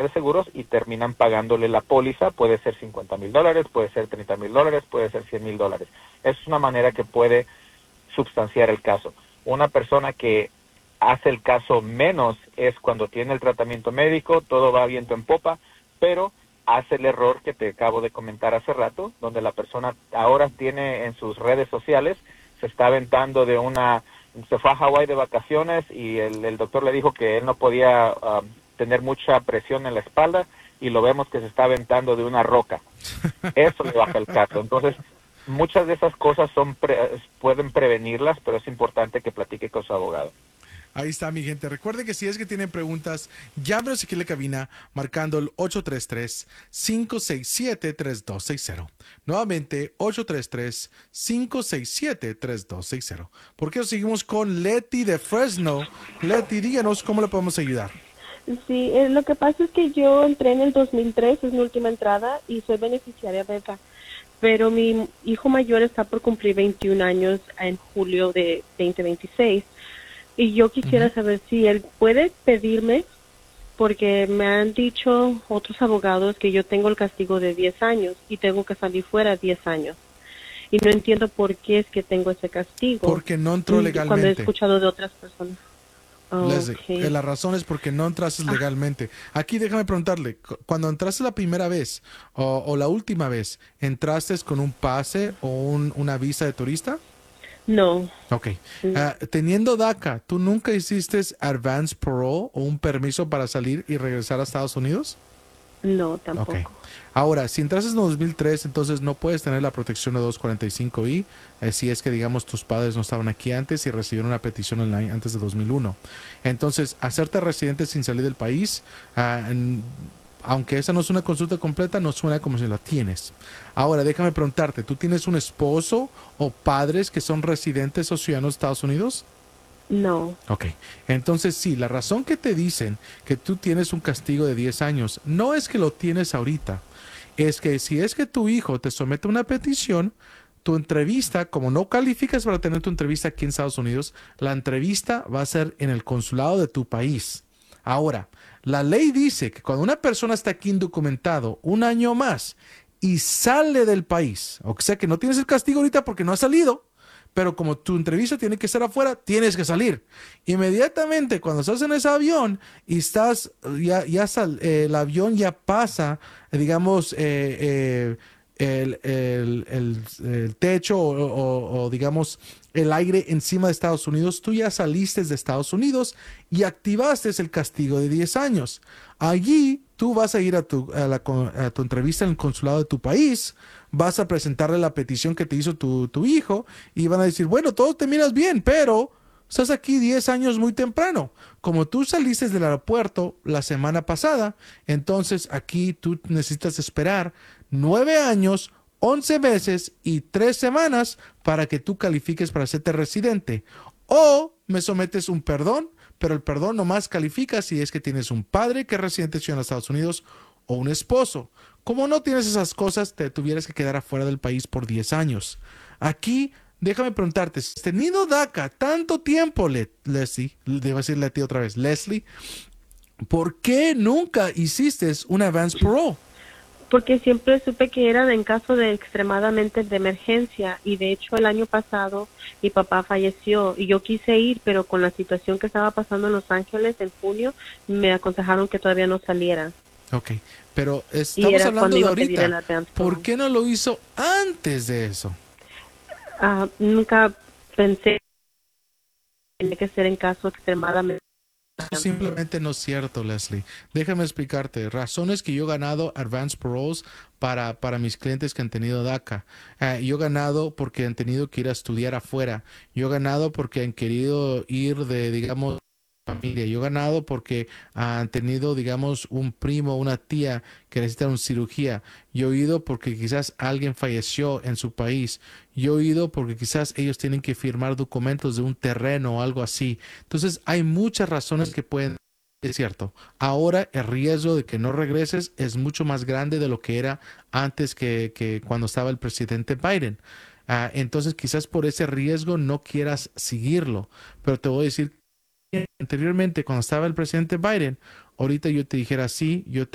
de seguros y terminan pagándole la póliza. Puede ser $50,000, puede ser $30,000, puede ser $100,000. Es una manera que puede substanciar el caso. Una persona que hace el caso menos es cuando tiene el tratamiento médico, todo va viento en popa, pero hace el error que te acabo de comentar hace rato, donde la persona ahora tiene en sus redes sociales, se está aventando se fue a Hawái de vacaciones y el doctor le dijo que él no podía tener mucha presión en la espalda y lo vemos que se está aventando de una roca. Eso le baja el caso. Entonces, muchas de esas cosas pueden prevenirlas, pero es importante que platique con su abogado. Ahí está, mi gente. Recuerden que si es que tienen preguntas, llámenos aquí en la cabina marcando el 833-567-3260. Nuevamente, 833-567-3260. ¿Por qué seguimos con Leti de Fresno? Leti, díganos cómo le podemos ayudar. Sí, lo que pasa es que yo entré en el 2003, es mi última entrada, y soy beneficiaria de esa. Pero mi hijo mayor está por cumplir 21 años en julio de 2026. Y yo quisiera saber si él puede pedirme, porque me han dicho otros abogados que yo tengo el castigo de 10 años y tengo que salir fuera 10 años. Y no entiendo por qué es que tengo ese castigo. Porque no entró legalmente. Cuando he escuchado de otras personas. Leslie, la razón es porque no entraste legalmente. Aquí déjame preguntarle, cuando entraste la primera vez o la última vez, ¿entraste con un pase o una visa de turista? No. Ok. Teniendo DACA, ¿tú nunca hiciste advance parole o un permiso para salir y regresar a Estados Unidos? No, tampoco. Okay. Ahora, si entraste en 2003, entonces no puedes tener la protección de 245I si es que, digamos, tus padres no estaban aquí antes y recibieron una petición online antes de 2001. Entonces, hacerte residente sin salir del país, aunque esa no es una consulta completa, no suena como si la tienes. Ahora, déjame preguntarte, ¿tú tienes un esposo o padres que son residentes o ciudadanos de Estados Unidos? No. Ok, entonces sí, la razón que te dicen que tú tienes un castigo de 10 años no es que lo tienes ahorita, es que si es que tu hijo te somete a una petición, tu entrevista, como no calificas para tener tu entrevista aquí en Estados Unidos, la entrevista va a ser en el consulado de tu país. Ahora, la ley dice que cuando una persona está aquí indocumentado un año más y sale del país, o sea que no tienes el castigo ahorita porque no ha salido, pero como tu entrevista tiene que ser afuera, tienes que salir. Inmediatamente cuando estás en ese avión y el avión ya pasa, digamos, el techo o digamos el aire encima de Estados Unidos, tú ya saliste de Estados Unidos y activaste el castigo de 10 años. Allí tú vas a ir a tu entrevista en el consulado de tu país, vas a presentarle la petición que te hizo tu hijo y van a decir, bueno, todo te miras bien, pero estás aquí 10 años muy temprano. Como tú saliste del aeropuerto la semana pasada, entonces aquí tú necesitas esperar 9 años, 11 meses y 3 semanas para que tú califiques para hacerte residente. O me sometes un perdón, pero el perdón nomás califica si es que tienes un padre que es residente ciudadano de Estados Unidos o un esposo. Como no tienes esas cosas, te tuvieras que quedar afuera del país por 10 años. Aquí, déjame preguntarte, si has tenido DACA tanto tiempo, Leslie, debo decirle a ti otra vez, Leslie, ¿por qué nunca hiciste un advance parole? Porque siempre supe que eran en caso de extremadamente de emergencia y de hecho el año pasado mi papá falleció y yo quise ir, pero con la situación que estaba pasando en Los Ángeles en junio me aconsejaron que todavía no saliera. Ok, pero estamos hablando de ahorita. ¿Por qué no lo hizo antes de eso? Nunca pensé que tenía que ser en caso extremadamente. Simplemente no es cierto, Leslie. Déjame explicarte. Razones que yo he ganado advance paroles para mis clientes que han tenido DACA. Yo he ganado porque han tenido que ir a estudiar afuera. Yo he ganado porque han querido ir de, digamos, familia. Yo he ganado porque han tenido, digamos, un primo o una tía que necesita una cirugía. Yo he ido porque quizás alguien falleció en su país. Yo he ido porque quizás ellos tienen que firmar documentos de un terreno o algo así. Entonces, hay muchas razones que pueden. Es cierto. Ahora el riesgo de que no regreses es mucho más grande de lo que era antes que cuando estaba el presidente Biden. Entonces, quizás por ese riesgo no quieras seguirlo. Pero te voy a decir anteriormente, cuando estaba el presidente Biden, ahorita yo te dijera sí, yo te